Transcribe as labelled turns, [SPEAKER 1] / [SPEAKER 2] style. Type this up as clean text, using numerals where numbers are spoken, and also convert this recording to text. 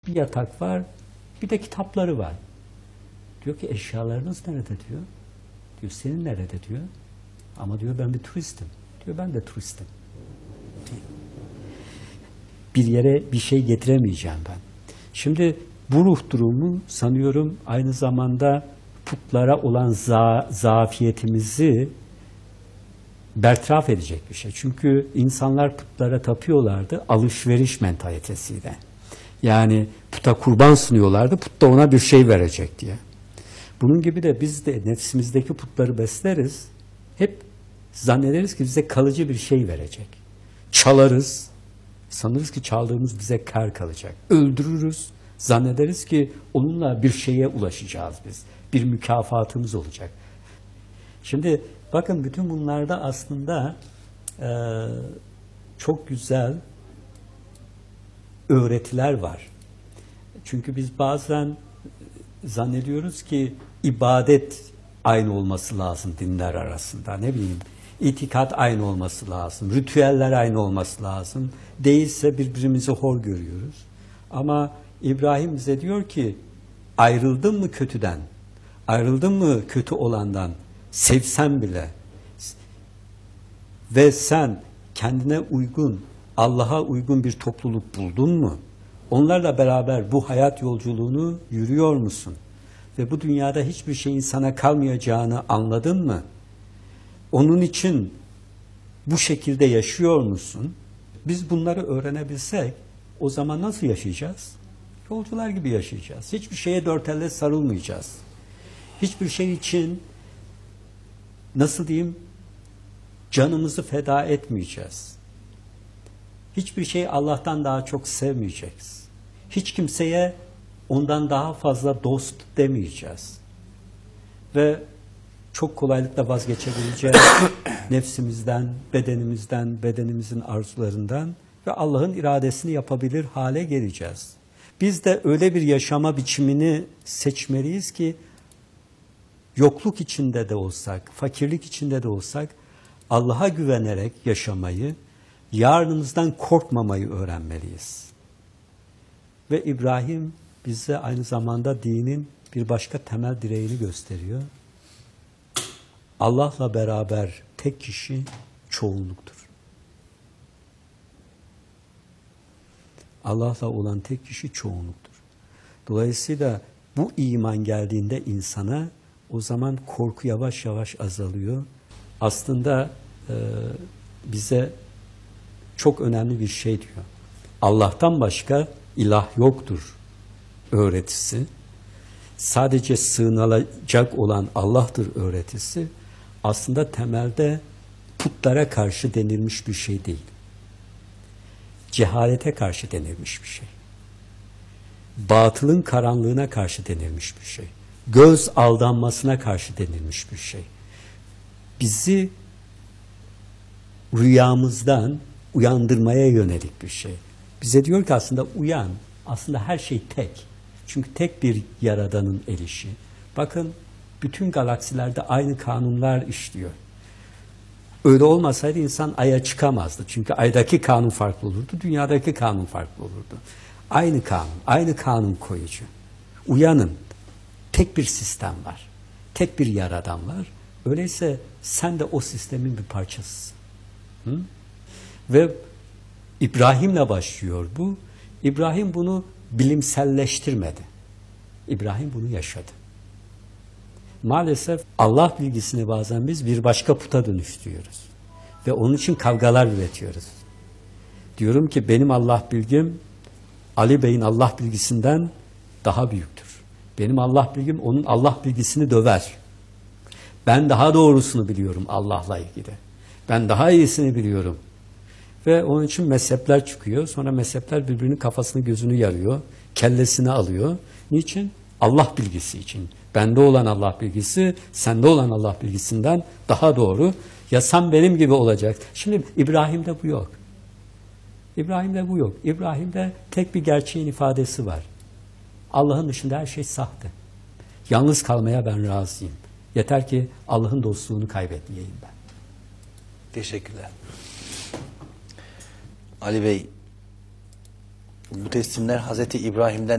[SPEAKER 1] bir yatak var, bir de kitapları var. Diyor ki eşyalarınız nerede diyor. Diyor senin nerede diyor. Ama diyor ben bir turistim. Diyor ben de turistim. Bir yere bir şey getiremeyeceğim ben. Şimdi bu ruh durumu sanıyorum aynı zamanda putlara olan zafiyetimizi bertaraf edecek bir şey. Çünkü insanlar putlara tapıyorlardı alışveriş mentalitesiyle. Yani puta kurban sunuyorlardı, put da ona bir şey verecek diye. Bunun gibi de biz de nefsimizdeki putları besleriz. Hep zannederiz ki bize kalıcı bir şey verecek. Çalarız, sanırız ki çaldığımız bize kâr kalacak. Öldürürüz, zannederiz ki onunla bir şeye ulaşacağız biz. Bir mükafatımız olacak. Şimdi bakın bütün bunlarda aslında çok güzel öğretiler var. Çünkü biz bazen zannediyoruz ki ibadet aynı olması lazım dinler arasında. Ne bileyim, itikat aynı olması lazım, ritüeller aynı olması lazım. Değilse birbirimizi hor görüyoruz. Ama İbrahim bize diyor ki ayrıldın mı kötüden, ayrıldın mı kötü olandan, sevsen bile ve sen kendine uygun, Allah'a uygun bir topluluk buldun mu? Onlarla beraber bu hayat yolculuğunu yürüyor musun? Ve bu dünyada hiçbir şeyin sana kalmayacağını anladın mı? Onun için bu şekilde yaşıyor musun? Biz bunları öğrenebilsek o zaman nasıl yaşayacağız? Yolcular gibi yaşayacağız. Hiçbir şeye dört elle sarılmayacağız. Hiçbir şey için nasıl diyeyim canımızı feda etmeyeceğiz. Hiçbir şey Allah'tan daha çok sevmeyeceğiz. Hiç kimseye ondan daha fazla dost demeyeceğiz. Ve çok kolaylıkla vazgeçebileceğiz nefsimizden, bedenimizin arzularından ve Allah'ın iradesini yapabilir hale geleceğiz. Biz de öyle bir yaşama biçimini seçmeliyiz ki yokluk içinde de olsak, fakirlik içinde de olsak Allah'a güvenerek yaşamayı, yarınımızdan korkmamayı öğrenmeliyiz. Ve İbrahim bize aynı zamanda dinin bir başka temel direğini gösteriyor. Allah'la beraber tek kişi çoğunluktur. Allah'la olan tek kişi çoğunluktur. Dolayısıyla bu iman geldiğinde insana o zaman korku yavaş yavaş azalıyor. Aslında bize çok önemli bir şey diyor. Allah'tan başka ilah yoktur öğretisi. Sadece sığınılacak olan Allah'tır öğretisi. Aslında temelde putlara karşı denilmiş bir şey değil. Cehalete karşı denilmiş bir şey. Batılın karanlığına karşı denilmiş bir şey. Göz aldanmasına karşı denilmiş bir şey. Bizi rüyamızdan uyandırmaya yönelik bir şey. Bize diyor ki aslında uyan, aslında her şey tek. Çünkü tek bir yaradanın el işi. Bakın bütün galaksilerde aynı kanunlar işliyor. Öyle olmasaydı insan Ay'a çıkamazdı. Çünkü Ay'daki kanun farklı olurdu, dünyadaki kanun farklı olurdu. Aynı kanun, aynı kanun koyucu. Uyanın, tek bir sistem var, tek bir yaradan var. Öyleyse sen de o sistemin bir parçasısın. Hı? Ve İbrahim'le başlıyor bu. İbrahim bunu bilimselleştirmedi. İbrahim bunu yaşadı. Maalesef Allah bilgisini bazen biz bir başka puta dönüştürüyoruz. Ve onun için kavgalar üretiyoruz. Diyorum ki benim Allah bilgim Ali Bey'in Allah bilgisinden daha büyüktür. Benim Allah bilgim onun Allah bilgisini döver. Ben daha doğrusunu biliyorum Allah'la ilgili. Ben daha iyisini biliyorum. Ve onun için mezhepler çıkıyor. Sonra mezhepler birbirinin kafasını gözünü yarıyor. Kellesini alıyor. Niçin? Allah bilgisi için. Bende olan Allah bilgisi, sende olan Allah bilgisinden daha doğru. Ya sen benim gibi olacak. Şimdi İbrahim'de bu yok. İbrahim'de bu yok. İbrahim'de tek bir gerçeğin ifadesi var. Allah'ın dışında her şey sahte. Yalnız kalmaya ben razıyım. Yeter ki Allah'ın dostluğunu kaybetmeyeyim ben.
[SPEAKER 2] Teşekkürler. Ali Bey, bu teslimler Hazreti İbrahim'den